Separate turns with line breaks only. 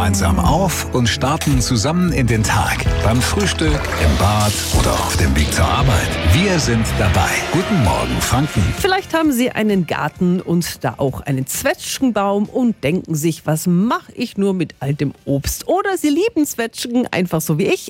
gemeinsam auf und starten zusammen in den Tag. Beim Frühstück, im Bad oder auf dem Weg zur Arbeit. Wir sind dabei. Guten Morgen, Franken.
Vielleicht haben Sie einen Garten und da auch einen Zwetschgenbaum und denken sich, was mache ich nur mit all dem Obst? Oder Sie lieben Zwetschgen, einfach so wie ich.